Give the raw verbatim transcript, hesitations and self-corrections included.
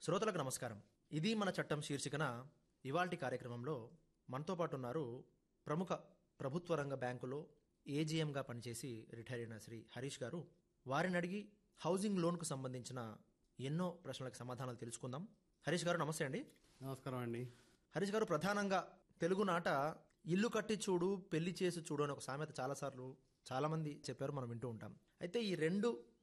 శ్రోతలకు నమస్కారం. ఇది మన చట్టం శీర్షికన ఇవాల్టి కార్యక్రమంలో మనతో పాటు ఉన్నారు ప్రముఖ ప్రభుత్వ రంగ బ్యాంకులో ఏజీఎంగా పనిచేసి రిటైర్ అయిన శ్రీ హరీష్ గారు. వారిని అడిగి హౌసింగ్ లోన్కు సంబంధించిన ఎన్నో ప్రశ్నలకు సమాధానాలు తెలుసుకుందాం. హరీష్ గారు నమస్తే అండి. నమస్కారం అండి. హరీష్ గారు, ప్రధానంగా తెలుగునాట ఇల్లు కట్టి చూడు పెళ్లి చేసి చూడు అని ఒక సామెత చాలాసార్లు చాలా మంది చెప్పారు, మనం వింటూ ఉంటాం. అయితే ఈ రెండు